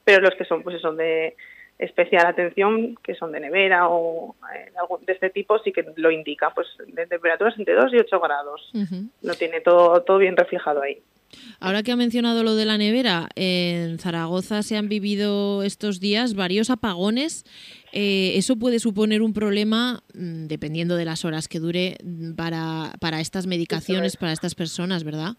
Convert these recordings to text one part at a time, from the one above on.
pero los que son de especial atención, que son de nevera o algo de este tipo, sí que lo indica, pues de temperaturas entre 2 y 8 grados. Lo tiene todo bien reflejado ahí. Ahora que ha mencionado lo de la nevera, en Zaragoza se han vivido estos días varios apagones. Eso puede suponer un problema, dependiendo de las horas que dure, para estas medicaciones, para estas personas, ¿verdad?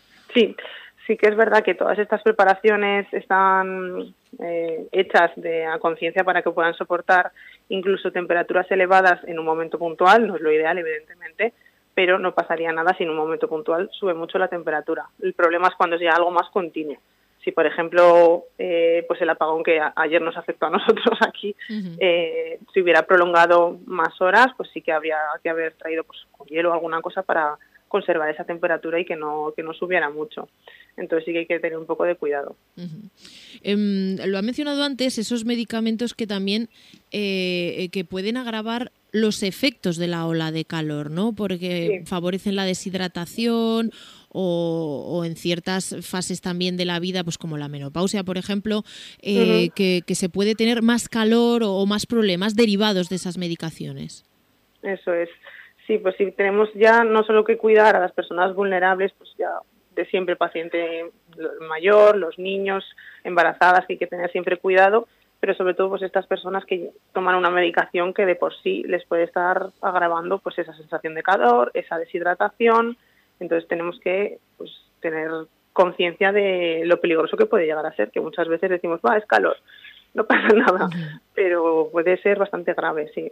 Sí que es verdad que todas estas preparaciones están hechas a conciencia para que puedan soportar incluso temperaturas elevadas en un momento puntual, no es lo ideal, evidentemente, pero no pasaría nada si en un momento puntual sube mucho la temperatura. El problema es cuando es ya algo más continuo. Si, por ejemplo, pues el apagón que ayer nos afectó a nosotros aquí, se hubiera prolongado más horas, pues sí que habría que haber traído pues con hielo o alguna cosa para conservar esa temperatura y que no subiera mucho. Entonces sí que hay que tener un poco de cuidado. Lo ha mencionado antes, esos medicamentos que también que pueden agravar los efectos de la ola de calor, ¿no? Porque favorecen la deshidratación o en ciertas fases también de la vida, pues como la menopausia, por ejemplo, que se puede tener más calor o más problemas derivados de esas medicaciones. Eso es. Sí, pues sí, tenemos ya no solo que cuidar a las personas vulnerables, pues ya de siempre el paciente mayor, los niños, embarazadas, que hay que tener siempre cuidado, pero sobre todo pues estas personas que toman una medicación que de por sí les puede estar agravando pues esa sensación de calor, esa deshidratación. Entonces tenemos que pues tener conciencia de lo peligroso que puede llegar a ser, que muchas veces decimos, es calor, no pasa nada, pero puede ser bastante grave, sí.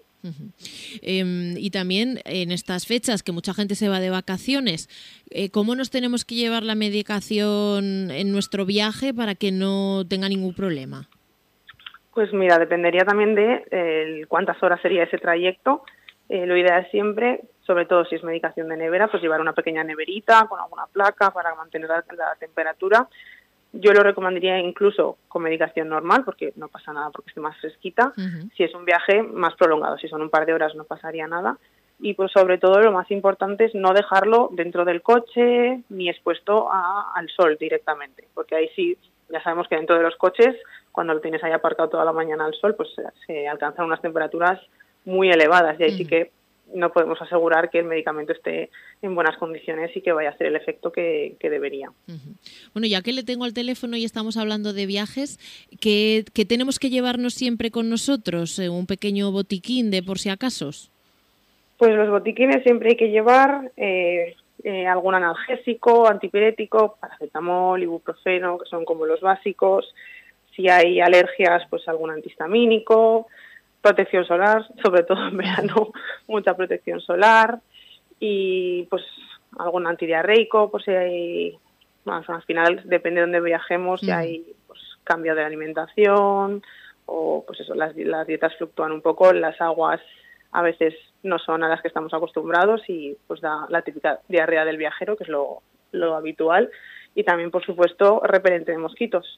Y también en estas fechas que mucha gente se va de vacaciones, ¿cómo nos tenemos que llevar la medicación en nuestro viaje para que no tenga ningún problema? Pues mira, dependería también de cuántas horas sería ese trayecto. Lo ideal es siempre, sobre todo si es medicación de nevera, pues llevar una pequeña neverita con alguna placa para mantener la temperatura. Yo lo recomendaría incluso con medicación normal, porque no pasa nada porque esté más fresquita. Si es un viaje más prolongado, si son un par de horas no pasaría nada. Y pues sobre todo lo más importante es no dejarlo dentro del coche ni expuesto al sol directamente, porque ahí sí, ya sabemos que dentro de los coches, cuando lo tienes ahí aparcado toda la mañana al sol, pues se alcanzan unas temperaturas muy elevadas y ahí sí que no podemos asegurar que el medicamento esté en buenas condiciones y que vaya a hacer el efecto que debería. Bueno, ya que le tengo al teléfono y estamos hablando de viajes, ¿qué tenemos que llevarnos siempre con nosotros? ¿Un pequeño botiquín de por si acaso? Pues los botiquines siempre hay que llevar algún analgésico, antipirético, paracetamol, ibuprofeno, que son como los básicos. Si hay alergias, pues algún antihistamínico, protección solar, sobre todo en verano, mucha protección solar y pues algún antidiarreico, pues si hay, al final depende de dónde viajemos, si hay pues cambio de la alimentación o pues eso, las dietas fluctúan un poco, las aguas a veces no son a las que estamos acostumbrados y pues da la típica diarrea del viajero, que es lo habitual, y también por supuesto repelente de mosquitos.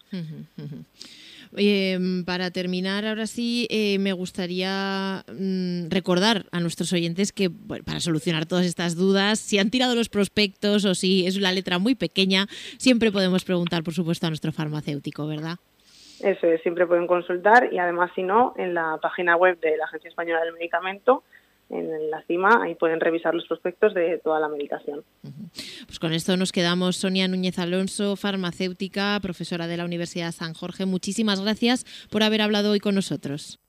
Para terminar, ahora sí, me gustaría recordar a nuestros oyentes que para solucionar todas estas dudas, si han tirado los prospectos o si es una letra muy pequeña, siempre podemos preguntar, por supuesto, a nuestro farmacéutico, ¿verdad? Eso es, siempre pueden consultar y además, si no, en la página web de la Agencia Española del Medicamento, en la cima, ahí pueden revisar los prospectos de toda la medicación. Pues con esto nos quedamos. Sonia Núñez Alonso, farmacéutica, profesora de la Universidad San Jorge. Muchísimas gracias por haber hablado hoy con nosotros.